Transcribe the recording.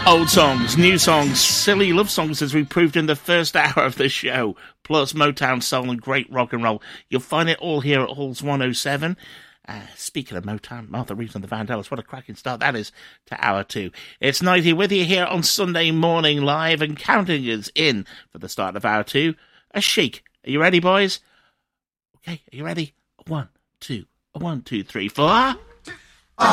Old songs, new songs, silly love songs as we proved in the first hour of the show, plus Motown soul and great rock and roll. You'll find it all here at Halls 107. Speaking of Motown, Martha Reeves and the Vandellas, what a cracking start that is to hour 2. It's Nighty with you here on Sunday morning live and counting us in for the start of hour 2. A Chic. Are you ready, boys? Okay, are you ready? 1, 2, 1, 2, 3, 4.